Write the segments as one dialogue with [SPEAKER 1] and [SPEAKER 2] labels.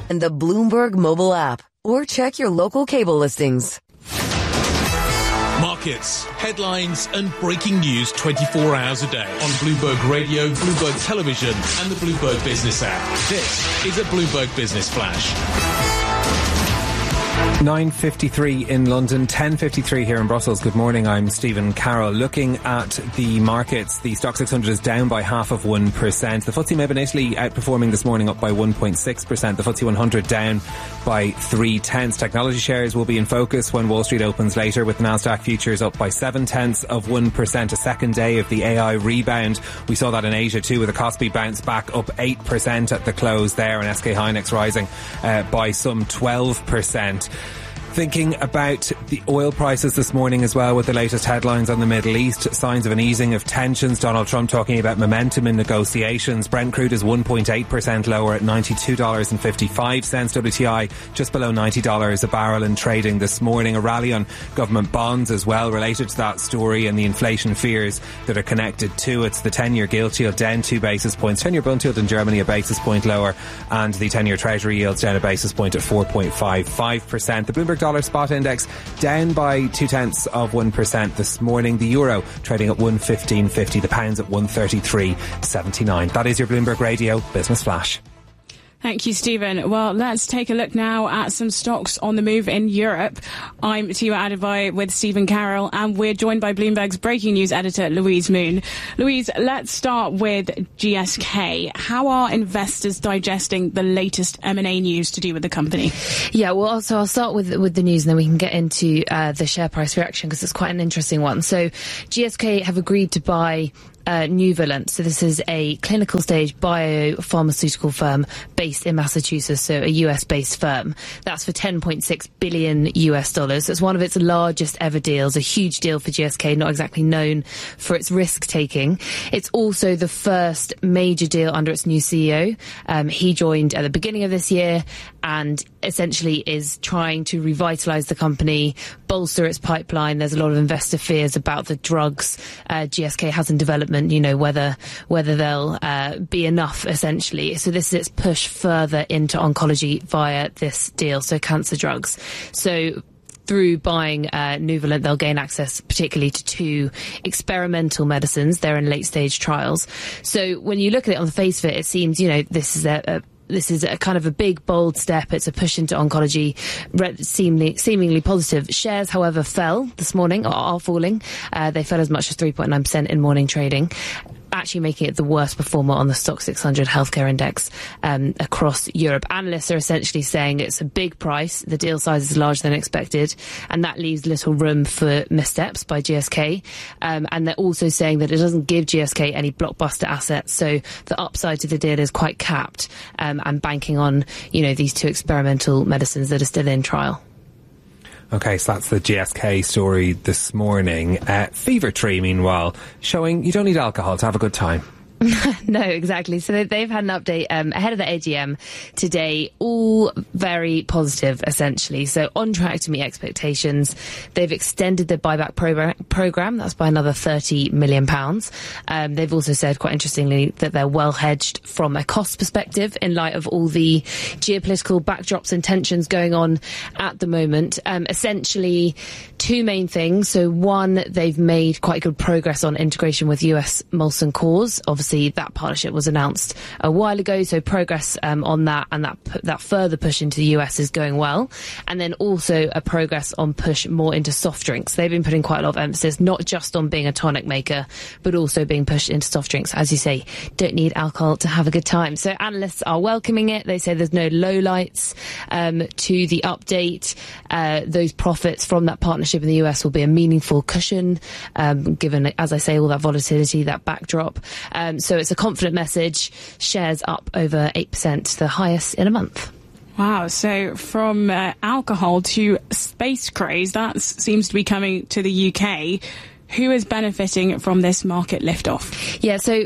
[SPEAKER 1] and the Bloomberg mobile app, or check your local cable listings.
[SPEAKER 2] Markets, headlines and breaking news 24 hours a day on Bloomberg Radio, Bloomberg Television and the Bloomberg Business app. This is a Bloomberg Business Flash.
[SPEAKER 3] 9:53 in London, 10:53 here in Brussels. Good morning, I'm Stephen Carroll. Looking at the markets, the Stock 600 is down by 0.5%. The FTSE MIB in Italy outperforming this morning, up by 1.6%. The FTSE 100 down by 0.3. Technology shares will be in focus when Wall Street opens later, with the Nasdaq futures up by 0.7%. A second day of the AI rebound. We saw that in Asia too, with the Kospi bounce back up 8% at the close there, and SK Hynix rising by some 12%. Thinking about the oil prices this morning as well, with the latest headlines on the Middle East, signs of an easing of tensions. Donald Trump talking about momentum in negotiations. Brent crude is 1.8% lower at $92.55. WTI just below $90 a barrel in trading this morning. A rally on government bonds as well related to that story and the inflation fears that are connected to it. The 10-year gilt yield down 2 basis points. 10-year bond yield in Germany a basis point lower, and the 10-year treasury yields down a basis point at 4.55%. The Bloomberg dollar spot index down by 0.2% this morning. The euro trading at 1.1550. The pound's at 1.3379. That is your Bloomberg Radio Business Flash.
[SPEAKER 4] Thank you, Stephen. Well, let's take a look now at some stocks on the move in Europe. I'm Tiwa Adivai with Stephen Carroll, and we're joined by Bloomberg's breaking news editor, Louise Moon. Louise, let's start with GSK. How are investors digesting the latest M&A news to do with the company?
[SPEAKER 5] Yeah, well, so I'll start with the news, and then we can get into the share price reaction, because it's quite an interesting one. So GSK have agreed to buy Nuvalent. So this is a clinical stage biopharmaceutical firm based in Massachusetts, so a US-based firm. That's for $10.6 billion. So it's one of its largest ever deals, a huge deal for GSK, not exactly known for its risk-taking. It's also the first major deal under its new CEO. He joined at the beginning of this year and essentially is trying to revitalise the company, bolster its pipeline. There's a lot of investor fears about the drugs GSK has in development, you know, whether they'll be enough, essentially. So this is its push further into oncology via this deal, so cancer drugs. So through buying Nuvalent, they'll gain access particularly to 2 experimental medicines. They're in late-stage trials. So when you look at it on the face of it, it seems, you know, this is a kind of a big, bold step. It's a push into oncology, seemingly positive. Shares, however, fell this morning, or are falling. They fell as much as 3.9% in morning trading, actually making it the worst performer on the Stock 600 healthcare index across Europe. Analysts are essentially saying it's a big price, the deal size is larger than expected, and that leaves little room for missteps by GSK. And they're also saying that it doesn't give GSK any blockbuster assets, so the upside to the deal is quite capped, and banking on, you know, these 2 experimental medicines that are still in trial.
[SPEAKER 3] Okay, so that's the GSK story this morning. Fever Tree, meanwhile, showing you don't need alcohol to have a good time.
[SPEAKER 5] No, exactly. So they've had an update ahead of the AGM today, all very positive, essentially. So on track to meet expectations. They've extended their buyback program. That's by another £30 million. They've also said, quite interestingly, that they're well hedged from a cost perspective in light of all the geopolitical backdrops and tensions going on at the moment. Essentially, 2 main things. So one, they've made quite good progress on integration with US Molson Coors. Obviously, that partnership was announced a while ago, so progress on that, and that further push into the US is going well. And then also a progress on push more into soft drinks. They've been putting quite a lot of emphasis, not just on being a tonic maker, but also being pushed into soft drinks. As you say, don't need alcohol to have a good time. So analysts are welcoming it. They say there's no lowlights to the update. Those profits from that partnership in the US will be a meaningful cushion, given, as I say, all that volatility, that backdrop. So it's a confident message. Shares up over 8%, the highest in a month.
[SPEAKER 4] Wow, so from alcohol to space craze, that seems to be coming to the UK. Who is benefiting from this market liftoff?
[SPEAKER 5] Yeah, so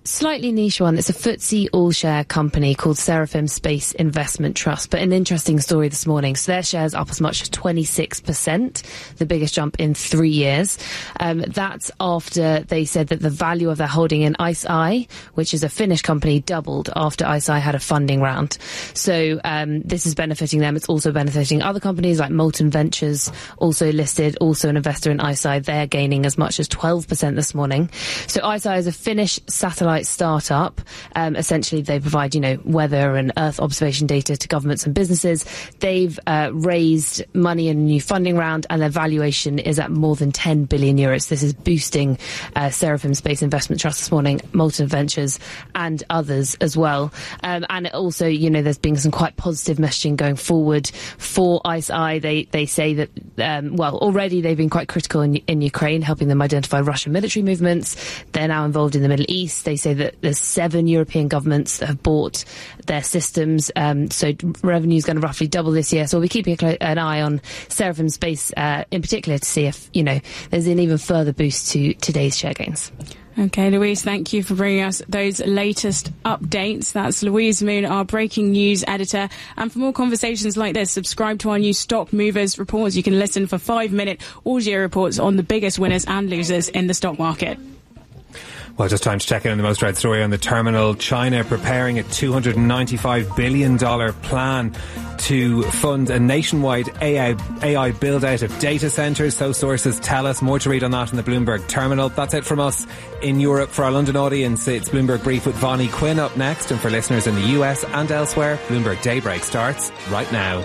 [SPEAKER 5] Slightly niche one. It's a FTSE all-share company called Seraphim Space Investment Trust, but an interesting story this morning. So their shares up as much as 26%, the biggest jump in 3 years. That's after they said that the value of their holding in ICEYE, which is a Finnish company, doubled after ICEYE had a funding round. So this is benefiting them. It's also benefiting other companies like Molten Ventures, also listed, also an investor in ICEYE. They're gaining as much as 12% this morning. So ICEYE is a Finnish satellite startup. Essentially, they provide, weather and Earth observation data to governments and businesses. They've raised money in a new funding round, and their valuation is at more than 10 billion euros. This is boosting Seraphim Space Investment Trust this morning, Molten Ventures, and others as well. And it also, there's been some quite positive messaging going forward for ICEYE. They say that, already they've been quite critical in Ukraine, helping them identify Russian military movements. They're now involved in the Middle East. They say that there's 7 European governments that have bought their systems. So revenue is going to roughly double this year. So we'll be keeping an eye on Seraphim Space in particular to see if, there's an even further boost to today's share gains.
[SPEAKER 4] Okay, Louise, thank you for bringing us those latest updates. That's Louise Moon, our breaking news editor. And for more conversations like this, subscribe to our new Stock Movers reports. You can listen for 5-minute audio reports on the biggest winners and losers in the stock market.
[SPEAKER 3] Well, just time to check in on the most read story on the terminal. China preparing a $295 billion plan to fund a nationwide AI build-out of data centres. So sources tell us. More to read on that in the Bloomberg terminal. That's it from us in Europe. For our London audience, it's Bloomberg Brief with Vonnie Quinn up next. And for listeners in the US and elsewhere, Bloomberg Daybreak starts right now.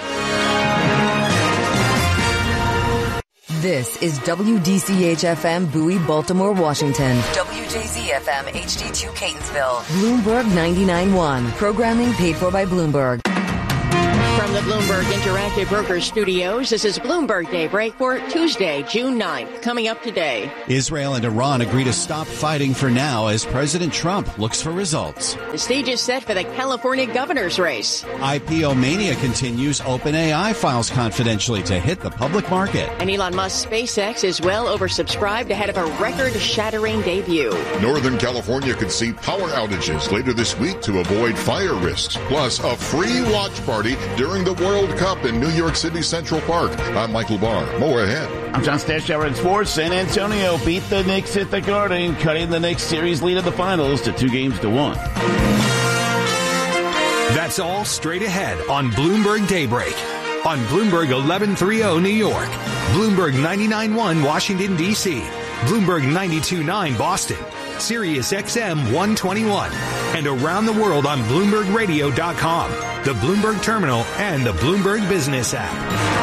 [SPEAKER 1] This is WDCH-FM Bowie, Baltimore, Washington. WJZ-FM HD2 Catonsville. Bloomberg 99.1. Programming paid for by Bloomberg.
[SPEAKER 6] From the Bloomberg Interactive Brokers Studios, this is Bloomberg Daybreak for Tuesday, June 9th. Coming up today,
[SPEAKER 7] Israel and Iran agree to stop fighting for now as President Trump looks for results.
[SPEAKER 6] The stage is set for the California governor's race.
[SPEAKER 7] IPO mania continues. OpenAI files confidentially to hit the public market.
[SPEAKER 6] And Elon Musk's SpaceX is well oversubscribed ahead of a record-shattering debut.
[SPEAKER 8] Northern California could see power outages later this week to avoid fire risks. Plus, a free watch party during the World Cup in New York City Central Park. I'm Michael Barr. More ahead.
[SPEAKER 9] I'm John Stashower in sports. San Antonio beat the Knicks at the Garden, cutting the Knicks series lead in the finals to 2-1.
[SPEAKER 10] That's all straight ahead on Bloomberg Daybreak. On Bloomberg 1130 New York, Bloomberg 99.1 Washington, D.C., Bloomberg 92.9 Boston, Sirius XM 121, and around the world on BloombergRadio.com, the Bloomberg Terminal, and the Bloomberg Business app.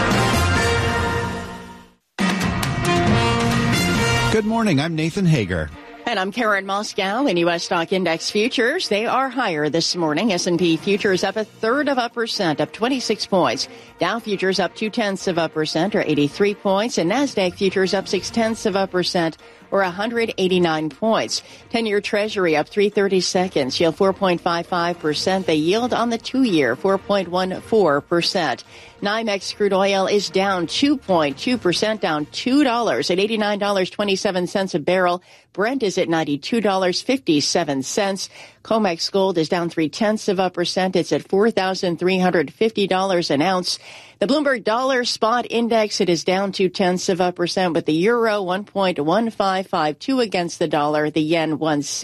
[SPEAKER 7] Good morning. I'm Nathan Hager.
[SPEAKER 6] And I'm Karen Moscow. In U.S. stock index futures, they are higher this morning. S&P futures up 1/3%, up 26 points. Dow futures up 0.2%, or 83 points. And NASDAQ futures up 0.6%, or 189 points. 10-year Treasury up 3/32, yield 4.55%. The yield on the 2-year, 4.14%. NYMEX crude oil is down 2.2%, down $2 at $89.27 a barrel. Brent is at $92.57. COMEX gold is down 0.3%. It's at $4,350 an ounce. The Bloomberg Dollar Spot Index, it is down 0.2%, with the euro 1.1552 against the dollar, the yen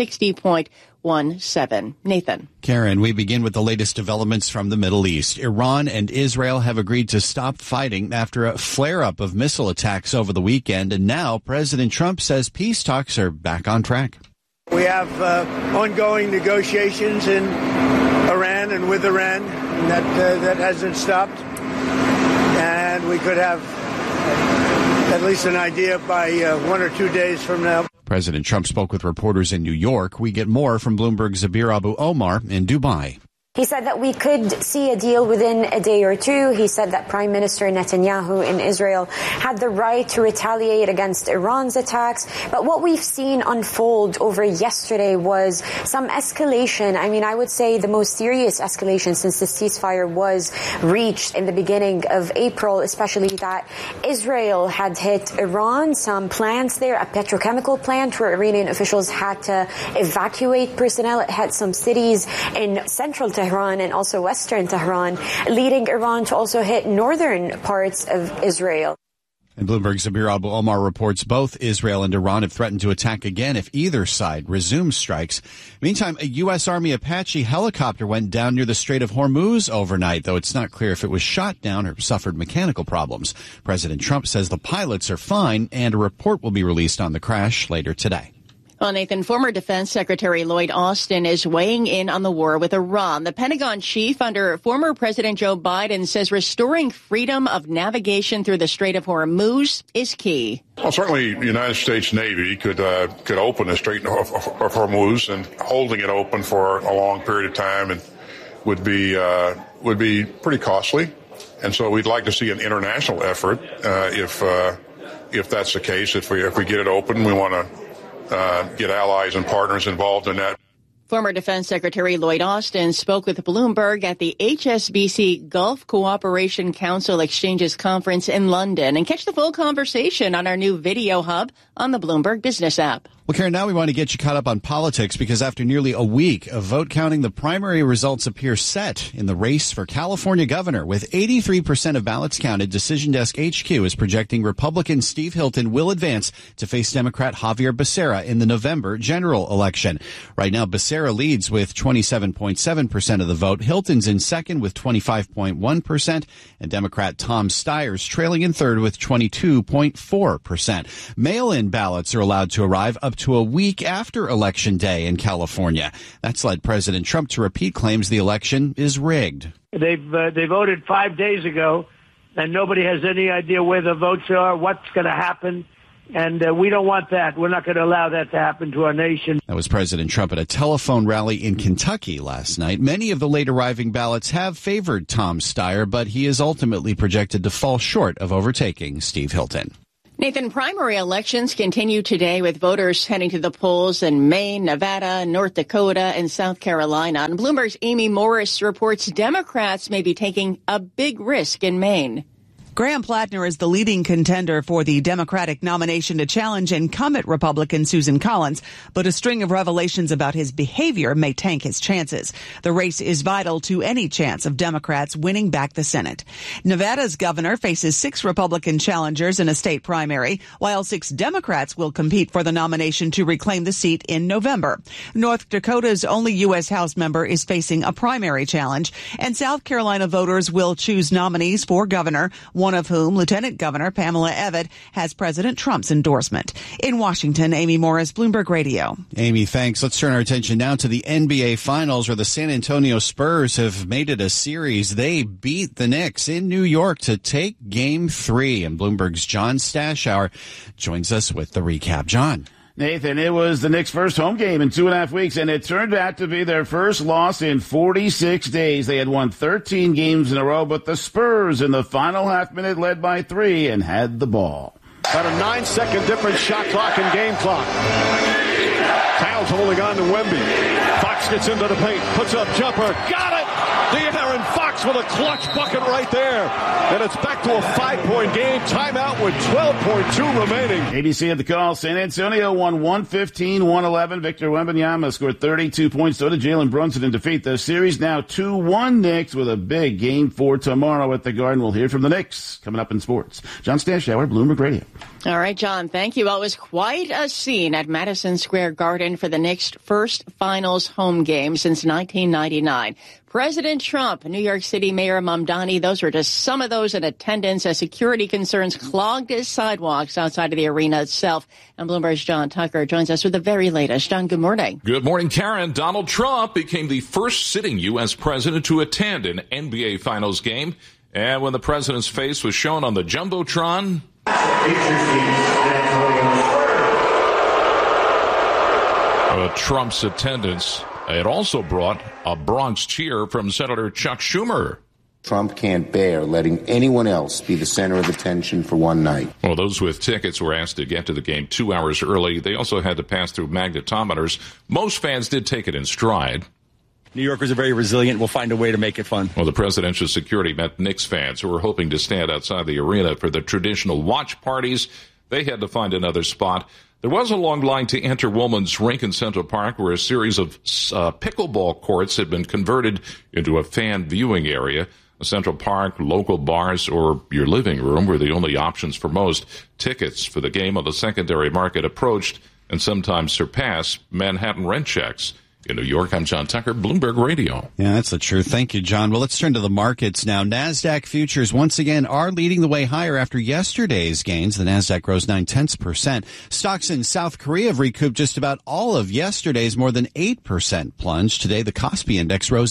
[SPEAKER 6] 160.17. Nathan.
[SPEAKER 7] Karen, we begin with the latest developments from the Middle East. Iran and Israel have agreed to stop fighting after a flare-up of missile attacks over the weekend, and now President Trump says peace talks are back on track.
[SPEAKER 11] We have ongoing negotiations in Iran and with Iran that hasn't stopped. And we could have at least an idea by 1 or 2 days from now.
[SPEAKER 7] President Trump spoke with reporters in New York. We get more from Bloomberg's Zabir Abu Omar in Dubai.
[SPEAKER 12] He said that we could see a deal within a day or two. He said that Prime Minister Netanyahu in Israel had the right to retaliate against Iran's attacks. But what we've seen unfold over yesterday was some escalation. I mean, I would say the most serious escalation since the ceasefire was reached in the beginning of April, especially that Israel had hit Iran, some plants there, a petrochemical plant where Iranian officials had to evacuate personnel. It had some cities in central Tehran and also western Tehran, leading Iran to also hit northern parts of Israel.
[SPEAKER 7] And Bloomberg's Zabir Abu Omar reports both Israel and Iran have threatened to attack again if either side resumes strikes. Meantime, a U.S. Army Apache helicopter went down near the Strait of Hormuz overnight, though it's not clear if it was shot down or suffered mechanical problems. President Trump says the pilots are fine, and a report will be released on the crash later today.
[SPEAKER 6] Well, Nathan, former Defense Secretary Lloyd Austin is weighing in on the war with Iran. The Pentagon chief under former President Joe Biden says restoring freedom of navigation through the Strait of Hormuz is key.
[SPEAKER 13] Well, certainly the United States Navy could open the Strait of Hormuz, and holding it open for a long period of time and would be pretty costly. And so we'd like to see an international effort if that's the case. If we get it open, we want to get allies and partners involved in that.
[SPEAKER 6] Former Defense Secretary Lloyd Austin spoke with Bloomberg at the HSBC Gulf Cooperation Council Exchanges Conference in London. And catch the full conversation on our new video hub on the Bloomberg Business app.
[SPEAKER 7] Well, Karen, now we want to get you caught up on politics because after nearly a week of vote counting, the primary results appear set in the race for California governor. With 83% of ballots counted, Decision Desk HQ is projecting Republican Steve Hilton will advance to face Democrat Javier Becerra in the November general election. Right now, Becerra leads with 27.7% of the vote. Hilton's in second with 25.1%, and Democrat Tom Steyer's trailing in third with 22.4%. Mail-in ballots are allowed to arrive up to a week after Election Day in California. That's led President Trump to repeat claims the election is rigged.
[SPEAKER 11] They voted 5 days ago, and nobody has any idea where the votes are, what's going to happen. And we don't want that. We're not going to allow that to happen to our nation.
[SPEAKER 7] That was President Trump at a telephone rally in Kentucky last night. Many of the late arriving ballots have favored Tom Steyer, but he is ultimately projected to fall short of overtaking Steve Hilton.
[SPEAKER 6] Nathan, primary elections continue today with voters heading to the polls in Maine, Nevada, North Dakota, and South Carolina. And Bloomberg's Amy Morris reports Democrats may be taking a big risk in Maine.
[SPEAKER 14] Graham Plattner is the leading contender for the Democratic nomination to challenge incumbent Republican Susan Collins, but a string of revelations about his behavior may tank his chances. The race is vital to any chance of Democrats winning back the Senate. Nevada's governor faces 6 Republican challengers in a state primary, while 6 Democrats will compete for the nomination to reclaim the seat in November. North Dakota's only U.S. House member is facing a primary challenge, and South Carolina voters will choose nominees for governor, one of whom, Lieutenant Governor Pamela Evette, has President Trump's endorsement. In Washington, Amy Morris, Bloomberg Radio.
[SPEAKER 7] Amy, thanks. Let's turn our attention now to the NBA Finals, where the San Antonio Spurs have made it a series. They beat the Knicks in New York to take Game 3. And Bloomberg's John Stashower joins us with the recap. John.
[SPEAKER 9] Nathan, it was the Knicks' first home game in 2.5 weeks, and it turned out to be their first loss in 46 days. They had won 13 games in a row, but the Spurs in the final half minute led by 3 and had the ball.
[SPEAKER 15] About a 9-second difference, shot clock and game clock. Towns holding on to Wemby. Fox gets into the paint, puts up jumper, got it! De'Aaron Fox with a clutch bucket right there. And it's back to a 5-point game. Timeout with 12.2 remaining.
[SPEAKER 9] ABC at the call. San Antonio won 115-111. Victor Wembanyama scored 32 points. So did Jalen Brunson in defeat. The series now 2-1 Knicks with a big Game 4 tomorrow at the Garden. We'll hear from the Knicks coming up in sports. John Stashower, Bloomberg Radio.
[SPEAKER 6] All right, John, thank you. Well, it was quite a scene at Madison Square Garden for the Knicks' first finals home game since 1999. President Trump, New York City Mayor Mamdani, those were just some of those in attendance as security concerns clogged his sidewalks outside of the arena itself. And Bloomberg's John Tucker joins us with the very latest. John, good morning.
[SPEAKER 16] Good morning, Karen. Donald Trump became the first sitting U.S. president to attend an NBA Finals game. And when the president's face was shown on the Jumbotron, Trump's attendance It also brought a Bronx cheer from Senator Chuck Schumer.
[SPEAKER 17] Trump can't bear letting anyone else be the center of attention for one night.
[SPEAKER 16] Well, those with tickets were asked to get to the game 2 hours early. They also had to pass through magnetometers. Most fans did take it in stride.
[SPEAKER 18] New Yorkers are very resilient. We'll find a way to make it fun.
[SPEAKER 16] Well, the presidential security met Knicks fans who were hoping to stand outside the arena for the traditional watch parties. They had to find another spot. There was a long line to enter Woolman's Rink in Central Park, where a series of pickleball courts had been converted into a fan viewing area. Central Park, local bars, or your living room were the only options for most. Tickets for the game on the secondary market approached and sometimes surpassed Manhattan rent checks. In New York, I'm John Tucker, Bloomberg Radio.
[SPEAKER 7] Yeah, that's the truth. Thank you, John. Well, let's turn to the markets now. NASDAQ futures once again are leading the way higher after yesterday's gains. The NASDAQ rose 0.9%. Stocks in South Korea have recouped just about all of yesterday's more than 8% plunge. Today, the Kospi index rose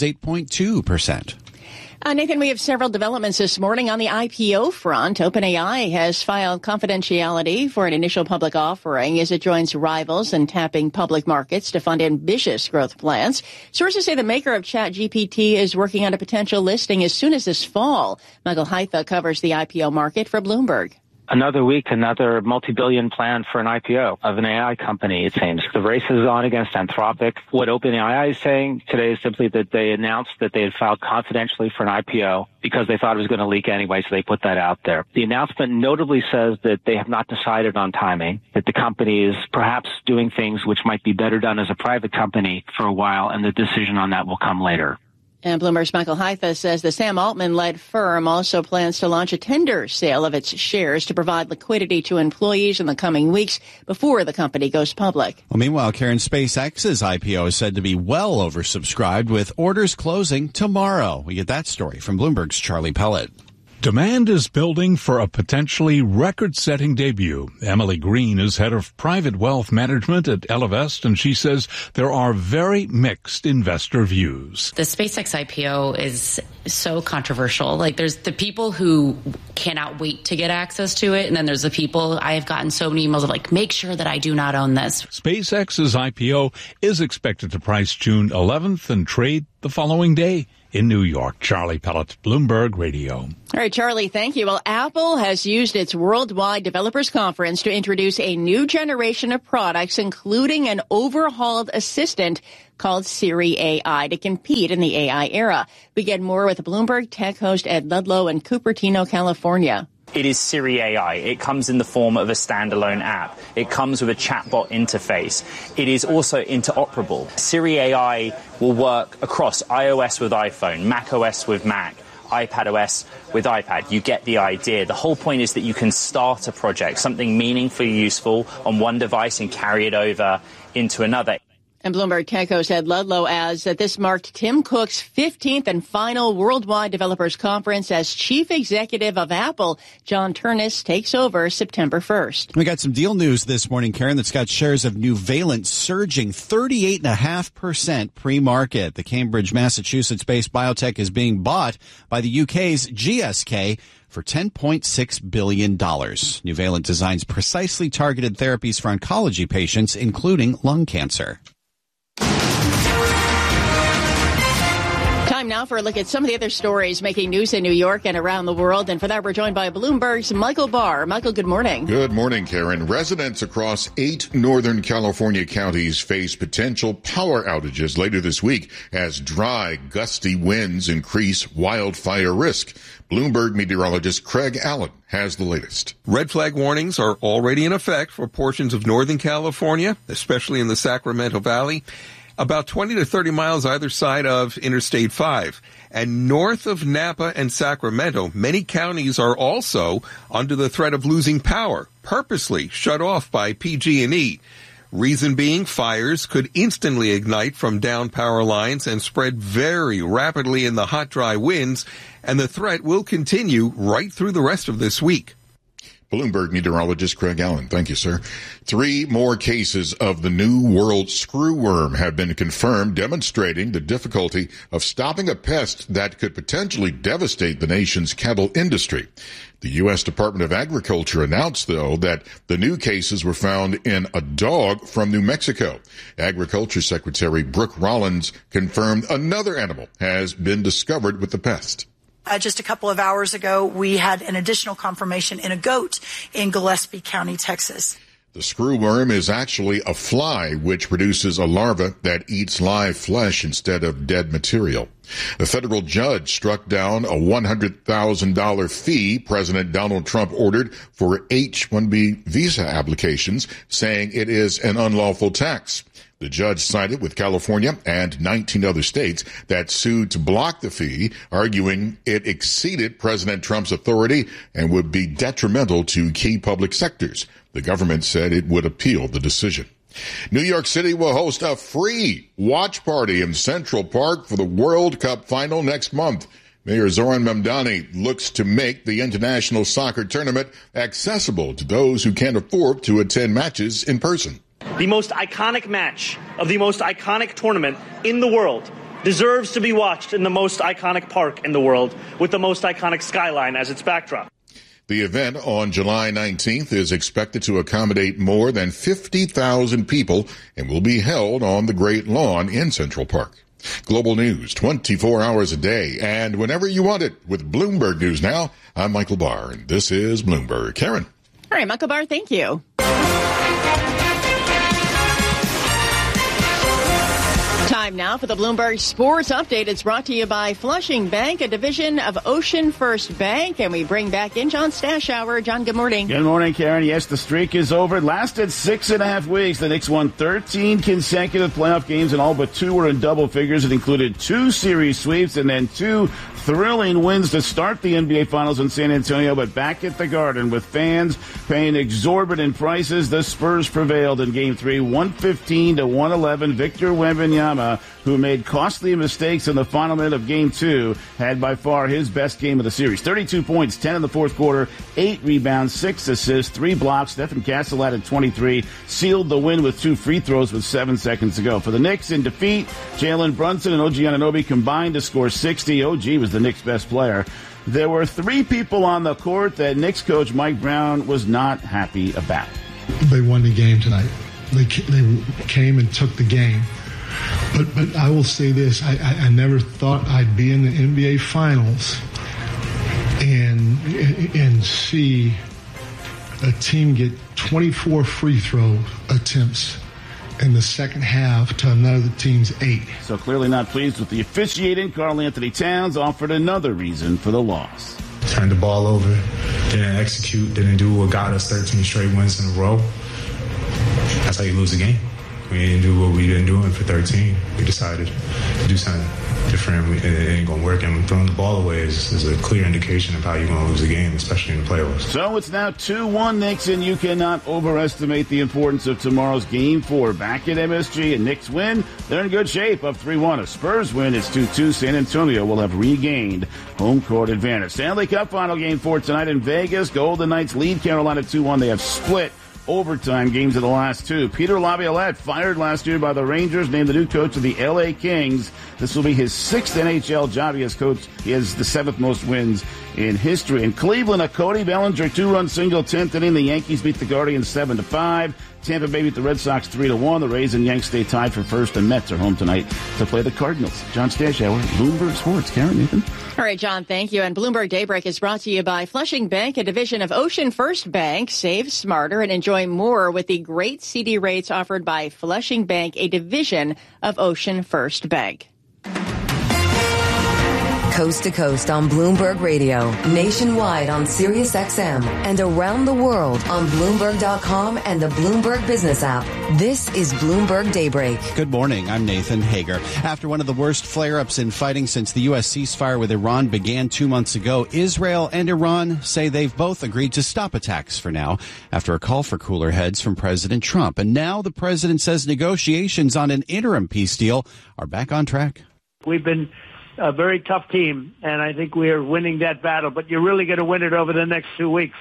[SPEAKER 7] 8.2%.
[SPEAKER 6] Nathan, we have several developments this morning on the IPO front. OpenAI has filed confidentiality for an initial public offering as it joins rivals in tapping public markets to fund ambitious growth plans. Sources say the maker of ChatGPT is working on a potential listing as soon as this fall. Michael Haitha covers the IPO market for Bloomberg.
[SPEAKER 19] Another week, another multi-billion plan for an IPO of an AI company, it seems. The race is on against Anthropic. What OpenAI is saying today is simply that they announced that they had filed confidentially for an IPO because they thought it was going to leak anyway, so they put that out there. The announcement notably says that they have not decided on timing, that the company is perhaps doing things which might be better done as a private company for a while, and the decision on that will come later.
[SPEAKER 6] And Bloomberg's Michael Haitha says the Sam Altman-led firm also plans to launch a tender sale of its shares to provide liquidity to employees in the coming weeks before the company goes public.
[SPEAKER 7] Well, meanwhile, Karen, SpaceX's IPO is said to be well oversubscribed with orders closing tomorrow. We get that story from Bloomberg's Charlie Pellet.
[SPEAKER 20] Demand is building for a potentially record-setting debut. Emily Green is head of private wealth management at Ellevest, and she says there are very mixed investor views.
[SPEAKER 21] The SpaceX IPO is so controversial. Like, there's the people who cannot wait to get access to it, and then there's the people, I have gotten so many emails of like, make sure that I do not own this.
[SPEAKER 20] SpaceX's IPO is expected to price June 11th and trade the following day. In New York, Charlie Pellet, Bloomberg Radio.
[SPEAKER 6] All right, Charlie, thank you. Well, Apple has used its Worldwide Developers Conference to introduce a new generation of products, including an overhauled assistant called Siri AI to compete in the AI era. We get more with Bloomberg Tech host Ed Ludlow in Cupertino, California.
[SPEAKER 22] It is Siri AI. It comes in the form of a standalone app. It comes with a chatbot interface. It is also interoperable. Siri AI will work across iOS with iPhone, macOS with Mac, iPadOS with iPad. You get the idea. The whole point is that you can start a project, something meaningfully useful on one device and carry it over into another.
[SPEAKER 6] And Bloomberg Tech host Ed Ludlow adds that this marked Tim Cook's 15th and final Worldwide Developers Conference as chief executive of Apple. John Turnus takes over September 1st.
[SPEAKER 7] We got some deal news this morning, Karen, that's got shares of Nuvalent surging 38.5% pre-market. The Cambridge, Massachusetts-based biotech is being bought by the UK's GSK for $10.6 billion. Nuvalent designs precisely targeted therapies for oncology patients, including lung cancer.
[SPEAKER 6] Time now for a look at some of the other stories making news in New York and around the world. And for that, we're joined by Bloomberg's Michael Barr. Michael, good morning.
[SPEAKER 8] Good morning, Karen. Residents across 8 Northern California counties face potential power outages later this week as dry, gusty winds increase wildfire risk. Bloomberg meteorologist Craig Allen has the latest.
[SPEAKER 23] Red flag warnings are already in effect for portions of Northern California, especially in the Sacramento Valley, about 20 to 30 miles either side of Interstate 5. And north of Napa and Sacramento, many counties are also under the threat of losing power, purposely shut off by PG&E. Reason being, fires could instantly ignite from down power lines and spread very rapidly in the hot, dry winds, and the threat will continue right through the rest of this week.
[SPEAKER 8] Bloomberg meteorologist Craig Allen. Thank you, sir. 3 more cases of the New World screwworm have been confirmed, demonstrating the difficulty of stopping a pest that could potentially devastate the nation's cattle industry. The U.S. Department of Agriculture announced, though, that the new cases were found in a dog from New Mexico. Agriculture Secretary Brooke Rollins confirmed another animal has been discovered with the pest.
[SPEAKER 2] Just a couple of hours ago, we had an additional confirmation in a goat in Gillespie County, Texas.
[SPEAKER 8] The screwworm is actually a fly which produces a larva that eats live flesh instead of dead material. A federal judge struck down a $100,000 fee President Donald Trump ordered for H-1B visa applications, saying it is an unlawful tax. The judge sided with California and 19 other states that sued to block the fee, arguing it exceeded President Trump's authority and would be detrimental to key public sectors. The government said it would appeal the decision. New York City will host a free watch party in Central Park for the World Cup final next month. Mayor Zoran Mamdani looks to make the international soccer tournament accessible to those who can't afford to attend matches in person.
[SPEAKER 4] The most iconic match of the most iconic tournament in the world deserves to be watched in the most iconic park in the world with the most iconic skyline as its backdrop.
[SPEAKER 8] The event on July 19th is expected to accommodate more than 50,000 people and will be held on the Great Lawn in Central Park. Global news 24 hours a day and whenever you want it with Bloomberg News Now. I'm Michael Barr, and this is Bloomberg. Karen.
[SPEAKER 6] All right, Michael Barr, thank you. Time now for the Bloomberg Sports Update. It's brought to you by Flushing Bank, a division of Ocean First Bank. And we bring back in John Stashower. John, good morning.
[SPEAKER 9] Good morning, Karen. Yes, the streak is over. It lasted 6.5 weeks. The Knicks won 13 consecutive playoff games, and all but 2 were in double figures. It included 2 series sweeps and then 2 thrilling wins to start the NBA Finals in San Antonio. But back at the Garden, with fans paying exorbitant prices, the Spurs prevailed in Game 3, 115-111. Victor Wembanyama, who made costly mistakes in the final minute of Game 2, had by far his best game of the series. 32 points, 10 in the fourth quarter, 8 rebounds, 6 assists, 3 blocks. Stephen Castle added 23, sealed the win with 2 free throws with 7 seconds to go. For the Knicks in defeat, Jalen Brunson and OG Anunoby combined to score 60. OG was the Knicks' best player. There were 3 people on the court that Knicks coach Mike Brown was not happy about.
[SPEAKER 5] They won the game tonight. They came and took the game. But I will say this, I never thought I'd be in the NBA Finals and see a team get 24 free throw attempts in the second half to another team's 8.
[SPEAKER 9] So clearly not pleased with the officiating. Karl Anthony Towns offered another reason for the loss.
[SPEAKER 24] Turned the ball over, didn't execute, didn't do what got us 13 straight wins in a row. That's how you lose a game. We didn't do what we didn't do for 13. We decided to do something different. It ain't going to work. And throwing the ball away is a clear indication of how you're going to lose a game, especially in the playoffs.
[SPEAKER 9] So it's now 2-1 Knicks, and you cannot overestimate the importance of tomorrow's Game 4. Back at MSG, and Knicks win. They're in good shape, up 3-1. A Spurs win, it's 2-2. San Antonio will have regained home court advantage. Stanley Cup final Game 4 tonight in Vegas. Golden Knights lead Carolina 2-1. They have split overtime games of the last 2. Peter Laviolette, fired last year by the Rangers, named the new coach of the LA Kings. This will be his 6th NHL job. He has coached. He has the 7th most wins in history. In Cleveland, a Cody Bellinger 2-run single, 10th inning. The Yankees beat the Guardians 7-5. Tampa Bay beat the Red Sox 3-1. The Rays and Yanks stay tied for first, and Mets are home tonight to play the Cardinals. John Stashower, Bloomberg Sports. Karen, Nathan.
[SPEAKER 6] All right, John, thank you. And Bloomberg Daybreak is brought to you by Flushing Bank, a division of Ocean First Bank. Save smarter and enjoy more with the great CD rates offered by Flushing Bank, a division of Ocean First Bank.
[SPEAKER 1] Coast to coast on Bloomberg Radio, nationwide on Sirius XM, and around the world on Bloomberg.com and the Bloomberg Business app. This is Bloomberg Daybreak.
[SPEAKER 7] Good morning. I'm Nathan Hager. After one of the worst flare-ups in fighting since the U.S. ceasefire with Iran began 2 months ago, Israel and Iran say they've both agreed to stop attacks for now after a call for cooler heads from President Trump. And now the president says negotiations on an interim peace deal are back on track.
[SPEAKER 25] We've been a very tough team, and I think we are winning that battle. But you're really going to win it over the next 2 weeks.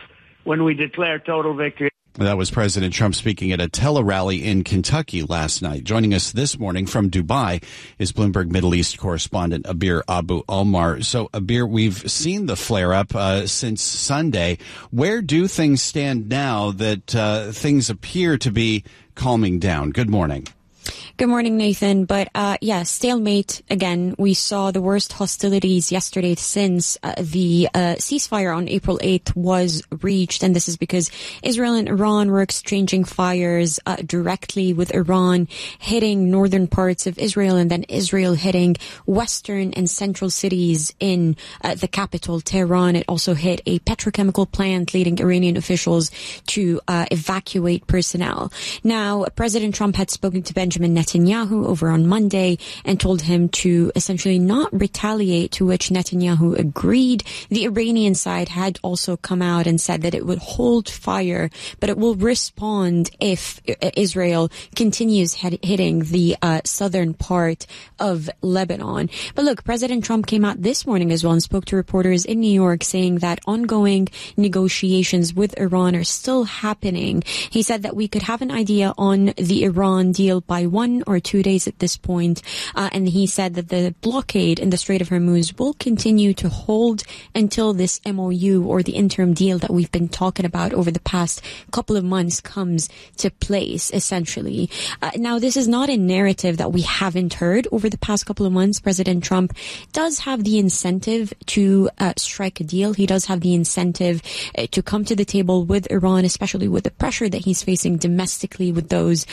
[SPEAKER 25] when we declare total victory.
[SPEAKER 7] That was President Trump speaking at a tele-rally in Kentucky last night. Joining us this morning from Dubai is Bloomberg Middle East correspondent Abir Abu-Omar. So, Abir, we've seen the flare-up since Sunday. Where do things stand now that things appear to be calming down? Good morning.
[SPEAKER 3] Good morning, Nathan. But stalemate again. We saw the worst hostilities yesterday since the ceasefire on April 8th was reached. And this is because Israel and Iran were exchanging fires directly, with Iran hitting northern parts of Israel and then Israel hitting western and central cities in the capital, Tehran. It also hit a petrochemical plant, leading Iranian officials to evacuate personnel. Now, President Trump had spoken to Benjamin Netanyahu over on Monday and told him to essentially not retaliate, to which Netanyahu agreed. The Iranian side had also come out and said that it would hold fire, but it will respond if Israel continues hitting the southern part of Lebanon. But look, President Trump came out this morning as well and spoke to reporters in New York, saying that ongoing negotiations with Iran are still happening. He said that we could have an idea on the Iran deal by 1 or 2 days at this point. And he said that the blockade in the Strait of Hormuz will continue to hold until this MOU, or the interim deal that we've been talking about over the past couple of months, comes to place, essentially. Now, this is not a narrative that we haven't heard over the past couple of months. President Trump does have the incentive to strike a deal. He does have the incentive to come to the table with Iran, especially with the pressure that he's facing domestically with those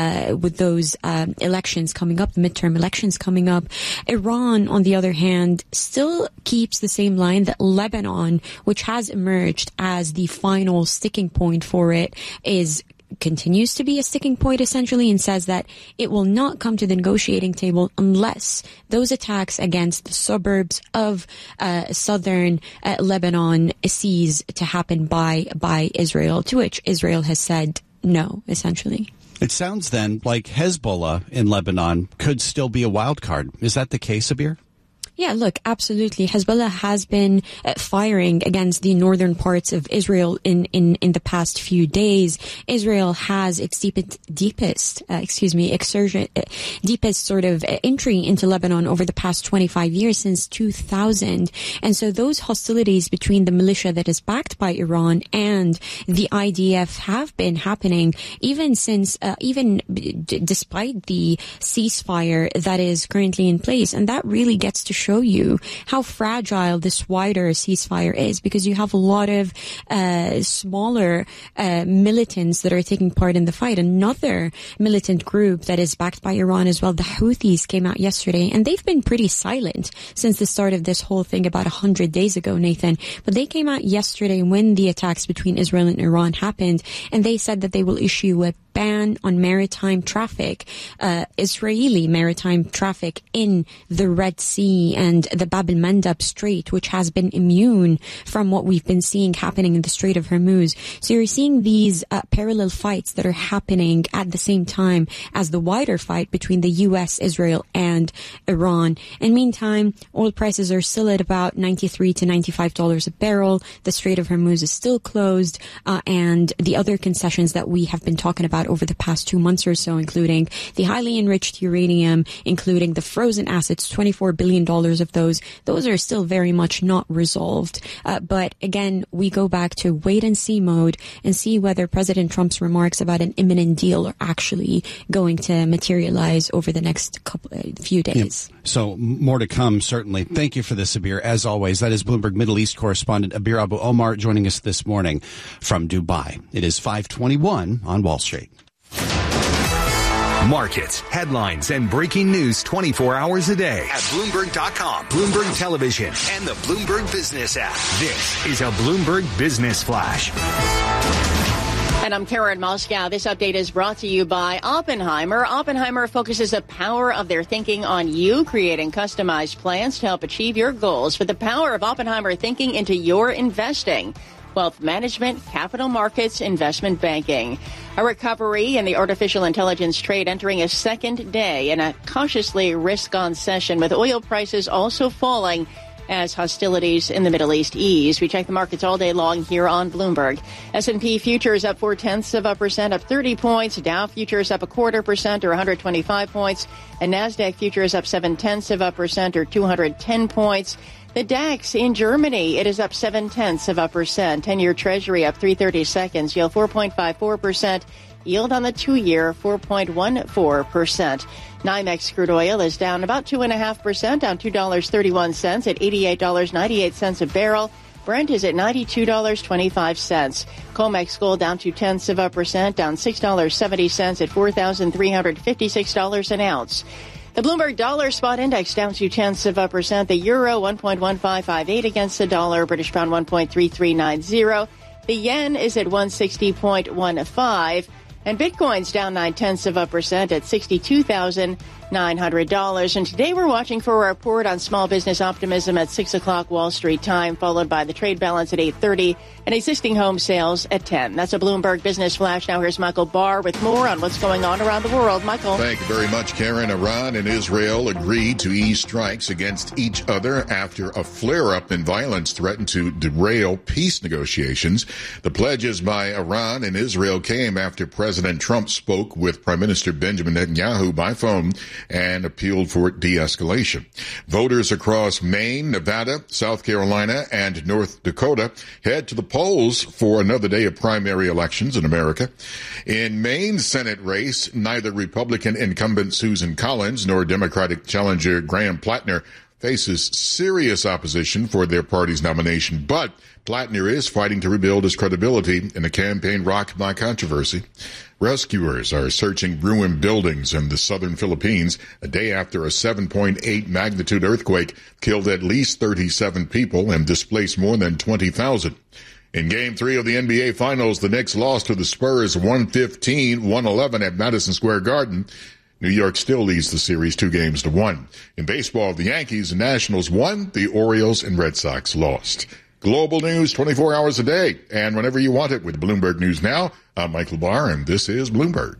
[SPEAKER 3] elections coming up, the midterm elections coming up. Iran, on the other hand, still keeps the same line that Lebanon, which has emerged as the final sticking point for it, continues to be a sticking point, essentially, and says that it will not come to the negotiating table unless those attacks against the suburbs of southern Lebanon cease to happen by Israel, to which Israel has said no, essentially.
[SPEAKER 7] It sounds then like Hezbollah in Lebanon could still be a wild card. Is that the case, Abir?
[SPEAKER 3] Yeah, look, absolutely. Hezbollah has been firing against the northern parts of Israel in the past few days. Israel has its deepest sort of entry into Lebanon over the past 25 years, since 2000. And so those hostilities between the militia that is backed by Iran and the IDF have been happening even since, despite the ceasefire that is currently in place. And that really gets to show you how fragile this wider ceasefire is, because you have a lot of smaller militants that are taking part in the fight. Another militant group that is backed by Iran as well, the Houthis, came out yesterday, and they've been pretty silent since the start of this whole thing about 100 days ago, Nathan. But they came out yesterday when the attacks between Israel and Iran happened, and they said that they will issue a ban on maritime traffic, Israeli maritime traffic in the Red Sea and the Bab el-Mandab Strait, which has been immune from what we've been seeing happening in the Strait of Hormuz. So you're seeing these parallel fights that are happening at the same time as the wider fight between the U.S., Israel, and Iran. And meantime, oil prices are still at about $93 to $95 a barrel. The Strait of Hormuz is still closed, and the other concessions that we have been talking about over the past 2 months or so, including the highly enriched uranium, including the frozen assets, $24 billion of those are still very much not resolved. But again, we go back to wait and see mode and see whether President Trump's remarks about an imminent deal are actually going to materialize over the next few days.
[SPEAKER 7] Yep. So more to come, certainly. Thank you for this, Abir. As always, that is Bloomberg Middle East correspondent Abir Abu-Omar joining us this morning from Dubai. It is 5:21 on Wall Street.
[SPEAKER 10] Markets, headlines, and breaking news 24 hours a day at Bloomberg.com, Bloomberg Television, and the Bloomberg Business app. This is a Bloomberg Business Flash.
[SPEAKER 6] And I'm Karen Moscow. This update is brought to you by Oppenheimer. Oppenheimer focuses the power of their thinking on you, creating customized plans to help achieve your goals. With the power of Oppenheimer thinking into your investing, wealth management, capital markets, investment banking. A recovery in the artificial intelligence trade entering a second day in a cautiously risk-on session, with oil prices also falling. as hostilities in the Middle East ease. We check the markets all day long here on Bloomberg. S&P futures up 0.4%, up 30 points. Dow futures up 0.25% or 125 points. And NASDAQ futures up 0.7% or 210 points. The DAX in Germany, it is up 0.7%. 10-year Treasury up 3/32, yield 4.54%. Yield on the 2-year, 4.14%. NYMEX crude oil is down about 2.5%, down $2.31 at $88.98 a barrel. Brent is at $92.25. COMEX gold down 0.2%, down $6.70 at $4,356 an ounce. The Bloomberg Dollar Spot Index down 0.2%. The euro 1.1558 against the dollar. British pound 1.3390. The yen is at 160.15. And Bitcoin's down 0.9% at $62,900. And today we're watching for a report on small business optimism at 6 o'clock Wall Street time, followed by the trade balance at 8:30 and existing home sales at 10. That's a Bloomberg Business Flash. Now here's Michael Barr with more on what's going on around the world. Michael.
[SPEAKER 8] Thank you very much, Karen. Iran and Israel agreed to ease strikes against each other after a flare-up in violence threatened to derail peace negotiations. The pledges by Iran and Israel came after President Trump spoke with Prime Minister Benjamin Netanyahu by phone and appealed for de-escalation. Voters across Maine, Nevada, South Carolina, and North Dakota head to the polls for another day of primary elections in America. In Maine's Senate race, neither Republican incumbent Susan Collins nor Democratic challenger Graham Plattner faces serious opposition for their party's nomination, but Plattner is fighting to rebuild his credibility in a campaign rocked by controversy. Rescuers are searching ruined buildings in the southern Philippines a day after a 7.8 magnitude earthquake killed at least 37 people and displaced more than 20,000. In Game 3 of the NBA Finals, the Knicks lost to the Spurs 115-111 at Madison Square Garden. New York still leads the series 2-1. In baseball, the Yankees and Nationals won, the Orioles and Red Sox lost. Global news 24 hours a day and whenever you want it with Bloomberg News Now. I'm Michael Barr, and this is Bloomberg.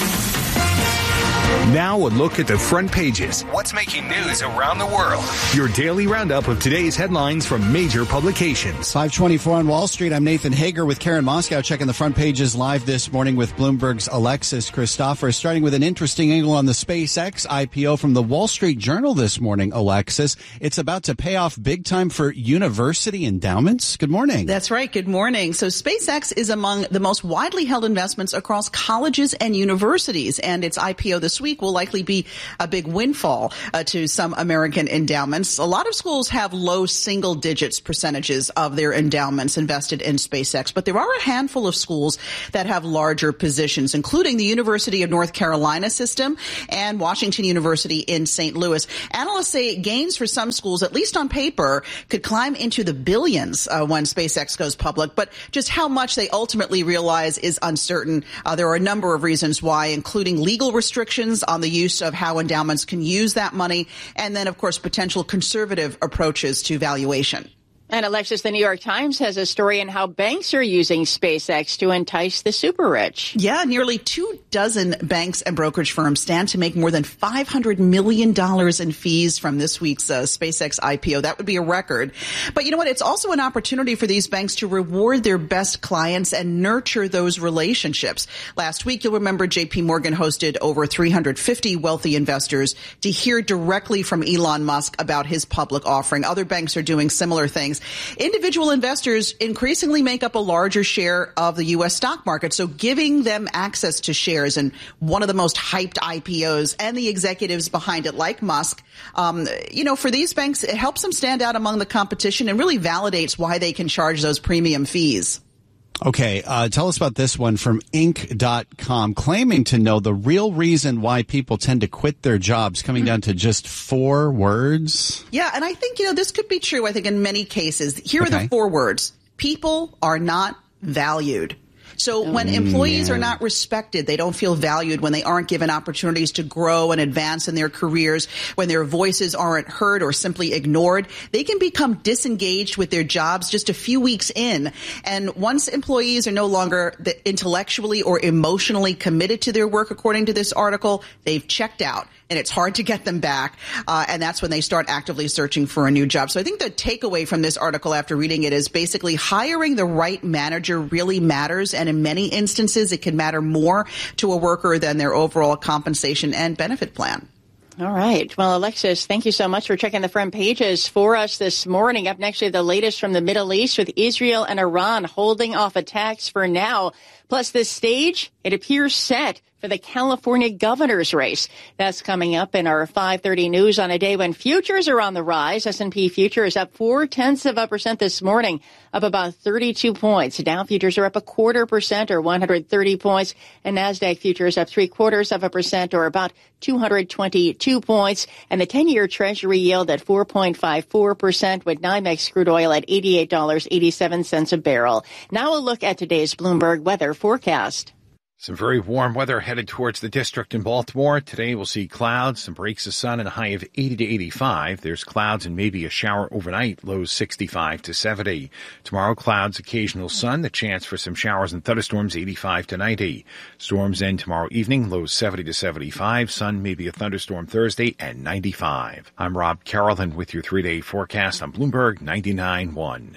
[SPEAKER 10] Now a look at the front pages. What's making news around the world? Your daily roundup of today's headlines from major publications.
[SPEAKER 7] 5:24 on Wall Street. I'm Nathan Hager with Karen Moscow checking the front pages live this morning with Bloomberg's Alexis Christopher. Starting with an interesting angle on the SpaceX IPO from the Wall Street Journal this morning, Alexis. It's about to pay off big time for university endowments. Good morning.
[SPEAKER 11] That's right. Good morning. So SpaceX is among the most widely held investments across colleges and universities, and its IPO this week will likely be a big windfall to some American endowments. A lot of schools have low single digits percentages of their endowments invested in SpaceX, but there are a handful of schools that have larger positions, including the University of North Carolina system and Washington University in St. Louis. Analysts say gains for some schools, at least on paper, could climb into the billions when SpaceX goes public, but just how much they ultimately realize is uncertain. There are a number of reasons why, including legal restrictions on the use of how endowments can use that money, and then, of course, potential conservative approaches to valuation.
[SPEAKER 6] And Alexis, the New York Times has a story on how banks are using SpaceX to entice the super rich.
[SPEAKER 11] Yeah, nearly 24 banks and brokerage firms stand to make more than $500 million in fees from this week's SpaceX IPO. That would be a record. But you know what? It's also an opportunity for these banks to reward their best clients and nurture those relationships. Last week, you'll remember JP Morgan hosted over 350 wealthy investors to hear directly from Elon Musk about his public offering. Other banks are doing similar things. Individual investors increasingly make up a larger share of the U.S. stock market, so giving them access to shares in one of the most hyped IPOs and the executives behind it, like Musk, for these banks, it helps them stand out among the competition and really validates why they can charge those premium fees.
[SPEAKER 7] Okay, tell us about this one from Inc.com, claiming to know the real reason why people tend to quit their jobs, coming down to just 4 words.
[SPEAKER 11] Yeah, and I think, this could be true, I think, in many cases. Here are the 4 words. People are not valued. So when employees are not respected, they don't feel valued, when they aren't given opportunities to grow and advance in their careers, when their voices aren't heard or simply ignored, they can become disengaged with their jobs just a few weeks in. And once employees are no longer intellectually or emotionally committed to their work, according to this article, they've checked out. and it's hard to get them back. And that's when they start actively searching for a new job. So I think the takeaway from this article after reading it is basically hiring the right manager really matters. And in many instances, it can matter more to a worker than their overall compensation and benefit plan.
[SPEAKER 6] All right. Well, Alexis, thank you so much for checking the front pages for us this morning. Up next, we have the latest from the Middle East with Israel and Iran holding off attacks for now. Plus, the stage, it appears set for the California governor's race. That's coming up in our 5:30 news on a day when futures are on the rise. S&P futures up 0.4% this morning, up about 32 points. Dow futures are up 0.25% or 130 points. And NASDAQ futures up 0.75% or about 222 points. And the 10-year Treasury yield at 4.54% with NYMEX crude oil at $88.87 a barrel. Now a look at today's Bloomberg weather forecast.
[SPEAKER 12] Some very warm weather headed towards the district in Baltimore. Today we'll see clouds, some breaks of sun, and a high of 80 to 85. There's clouds and maybe a shower overnight, lows 65 to 70. Tomorrow, clouds, occasional sun, the chance for some showers and thunderstorms, 85 to 90. Storms end tomorrow evening, lows 70 to 75. Sun, maybe a thunderstorm Thursday, and 95. I'm Rob Carrollton with your 3-day forecast on Bloomberg 99.1.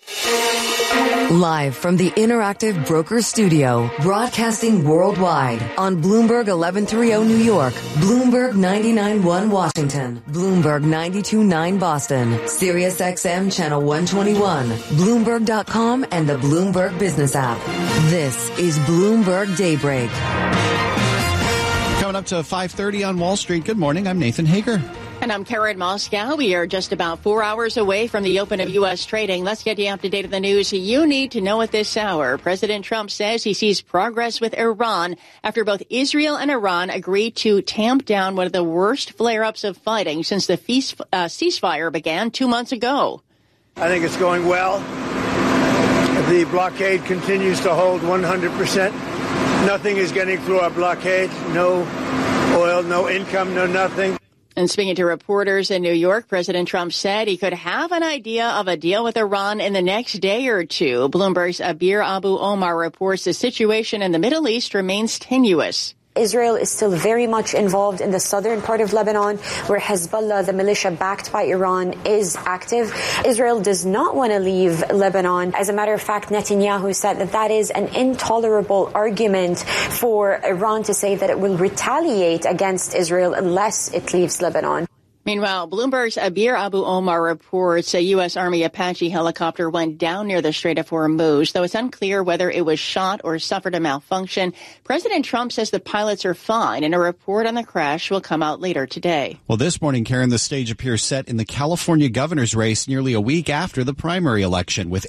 [SPEAKER 1] Live from the Interactive Brokers Studio, broadcasting worldwide on Bloomberg 1130 New York, Bloomberg 99.1 Washington, Bloomberg 92.9 Boston, Sirius XM Channel 121, Bloomberg.com and the Bloomberg Business app. This is Bloomberg Daybreak.
[SPEAKER 7] Coming up to 5:30 on Wall Street. Good morning. I'm Nathan Hager.
[SPEAKER 6] And I'm Karen Moscow. We are just about 4 hours away from the open of U.S. trading. Let's get you up to date on the news you need to know at this hour. President Trump says he sees progress with Iran after both Israel and Iran agreed to tamp down one of the worst flare-ups of fighting since the ceasefire began 2 months ago.
[SPEAKER 13] I think it's going well. The blockade continues to hold 100%. Nothing is getting through our blockade. No oil, no income, no nothing.
[SPEAKER 6] And speaking to reporters in New York, President Trump said he could have an idea of a deal with Iran in the next day or two. Bloomberg's Abir Abu Omar reports the situation in the Middle East remains tenuous.
[SPEAKER 14] Israel is still very much involved in the southern part of Lebanon, where Hezbollah, the militia backed by Iran, is active. Israel does not want to leave Lebanon. As a matter of fact, Netanyahu said that that is an intolerable argument for Iran to say that it will retaliate against Israel unless it leaves Lebanon.
[SPEAKER 6] Meanwhile, Bloomberg's Abir Abu Omar reports a U.S. Army Apache helicopter went down near the Strait of Hormuz, though it's unclear whether it was shot or suffered a malfunction. President Trump says the pilots are fine, and a report on the crash will come out later today.
[SPEAKER 7] Well, this morning, Karen, the stage appears set in the California governor's race nearly a week after the primary election. With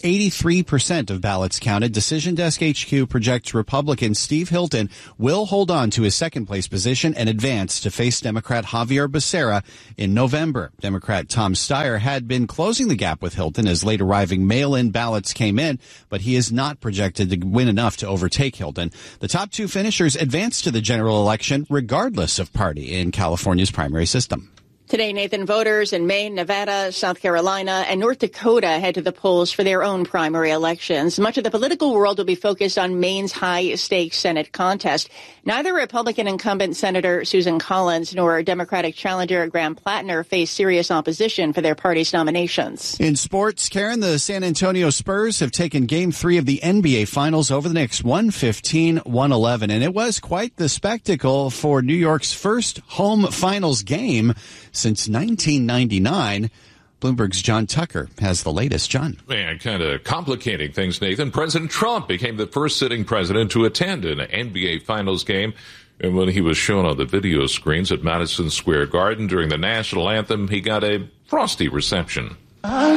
[SPEAKER 7] 83% of ballots counted, Decision Desk HQ projects Republican Steve Hilton will hold on to his second-place position and advance to face Democrat Javier Becerra in November. Democrat Tom Steyer had been closing the gap with Hilton as late arriving mail-in ballots came in, but he is not projected to win enough to overtake Hilton. The top two finishers advance to the general election regardless of party in California's primary system.
[SPEAKER 6] Today, Nathan, voters in Maine, Nevada, South Carolina, and North Dakota head to the polls for their own primary elections. Much of the political world will be focused on Maine's high-stakes Senate contest. Neither Republican incumbent Senator Susan Collins nor Democratic challenger Graham Plattner face serious opposition for their party's nominations.
[SPEAKER 7] In sports, Karen, the San Antonio Spurs have taken Game 3 of the NBA Finals over the Knicks, 115-111. And it was quite the spectacle for New York's first home finals game since 1999. Bloomberg's John Tucker has the latest. John.
[SPEAKER 16] Man, kind of complicating things, Nathan. President Trump became the first sitting president to attend an NBA Finals game. And when he was shown on the video screens at Madison Square Garden during the national anthem, he got a frosty reception. Well,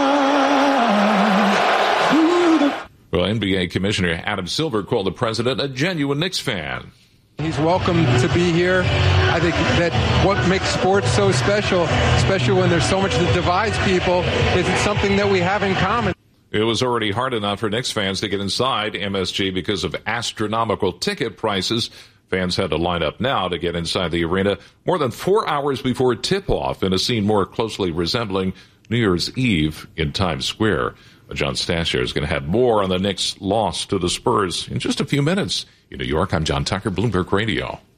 [SPEAKER 16] NBA Commissioner Adam Silver called the president a genuine Knicks fan.
[SPEAKER 15] He's welcome to be here. I think that what makes sports so special, especially when there's so much that divides people, is it's something that we have in common.
[SPEAKER 16] It was already hard enough for Knicks fans to get inside MSG because of astronomical ticket prices. Fans had to line up now to get inside the arena more than 4 hours before tip-off in a scene more closely resembling New Year's Eve in Times Square. John Stasher is going to have more on the Knicks' loss to the Spurs in just a few minutes. In New York, I'm John Tucker, Bloomberg Radio.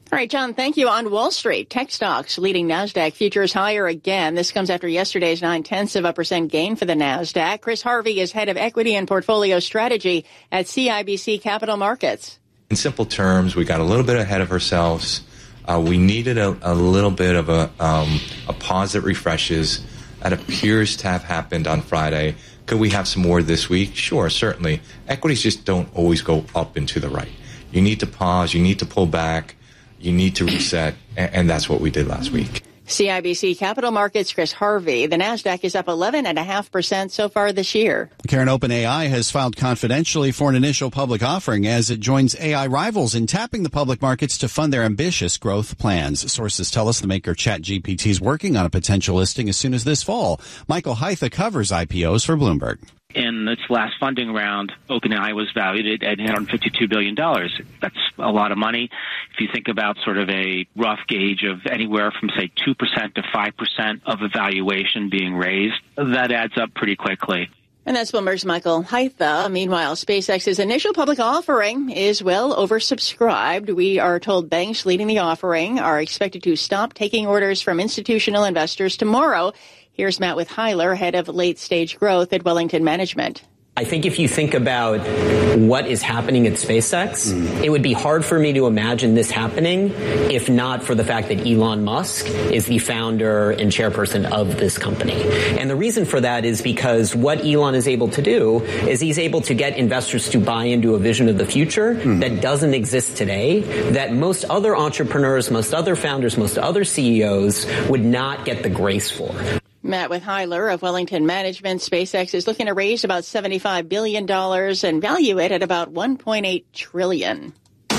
[SPEAKER 6] All right, John, thank you. On Wall Street, tech stocks leading NASDAQ futures higher again. This comes after yesterday's 0.9% gain for the NASDAQ. Chris Harvey is head of equity and portfolio strategy at CIBC Capital Markets.
[SPEAKER 17] In simple terms, we got a little bit ahead of ourselves. We needed a little bit of a pause that refreshes. That appears to have happened on Friday. Could we have some more this week? Sure, certainly. Equities just don't always go up and to the right. You need to pause. You need to pull back. You need to reset, and that's what we did last week.
[SPEAKER 6] CIBC Capital Markets, Chris Harvey. The NASDAQ is up 11.5% so far this year.
[SPEAKER 7] Karen, OpenAI has filed confidentially for an initial public offering as it joins AI rivals in tapping the public markets to fund their ambitious growth plans. Sources tell us the maker ChatGPT is working on a potential listing as soon as this fall. Michael Heitha covers IPOs for Bloomberg.
[SPEAKER 18] In its last funding round, OpenAI was valued at $852 billion. That's a lot of money. If you think about sort of a rough gauge of anywhere from, say, 2% to 5% of a valuation being raised, that adds up pretty quickly.
[SPEAKER 6] And that's Bloomberg's Michael Heitha. Meanwhile, SpaceX's initial public offering is well oversubscribed. We are told banks leading the offering are expected to stop taking orders from institutional investors tomorrow. Here's Matt Withheiler, head of late-stage growth at Wellington Management.
[SPEAKER 19] I think if you think about what is happening at SpaceX, it would be hard for me to imagine this happening if not for the fact that Elon Musk is the founder and chairperson of this company. And the reason for that is because what Elon is able to do is he's able to get investors to buy into a vision of the future that doesn't exist today, that most other entrepreneurs, most other founders, most other CEOs would not get the grace for.
[SPEAKER 6] Matt Withheiler of Wellington Management. SpaceX is looking to raise about $75 billion and value it at about $1.8 trillion.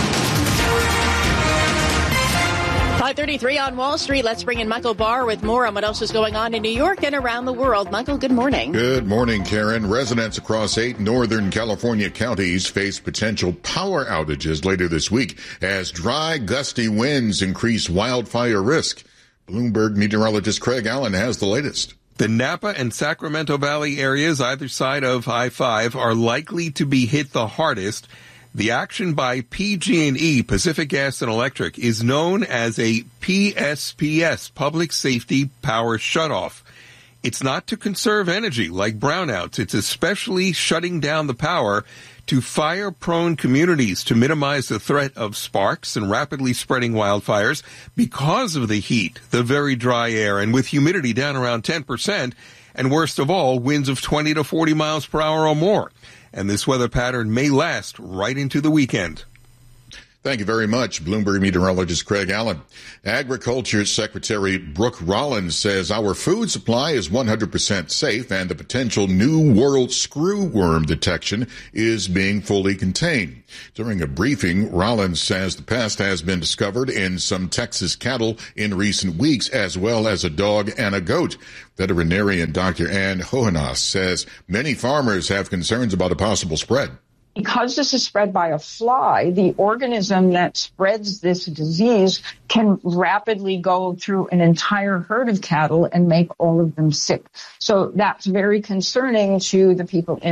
[SPEAKER 6] 5:33 on Wall Street. Let's bring in Michael Barr with more on what else is going on in New York and around the world. Michael, good morning.
[SPEAKER 8] Good morning, Karen. Residents across 8 northern California counties face potential power outages later this week as dry, gusty winds increase wildfire risk. Bloomberg meteorologist Craig Allen has the latest.
[SPEAKER 23] The Napa and Sacramento Valley areas either side of I-5 are likely to be hit the hardest. The action by PG&E, Pacific Gas and Electric, is known as a PSPS, Public Safety Power Shutoff. It's not to conserve energy like brownouts. It's especially shutting down the power to fire-prone communities to minimize the threat of sparks and rapidly spreading wildfires because of the heat, the very dry air, and with humidity down around 10%, and worst of all, winds of 20 to 40 miles per hour or more. And this weather pattern may last right into the weekend.
[SPEAKER 8] Thank you very much, Bloomberg meteorologist Craig Allen. Agriculture Secretary Brooke Rollins says our food supply is 100% safe and the potential new world screwworm detection is being fully contained. During a briefing, Rollins says the pest has been discovered in some Texas cattle in recent weeks, as well as a dog and a goat. Veterinarian Dr. Ann Hohenas says many farmers have concerns about a possible spread.
[SPEAKER 20] Because this is spread by a fly, the organism that spreads this disease can rapidly go through an entire herd of cattle and make all of them sick. So that's very concerning to the people in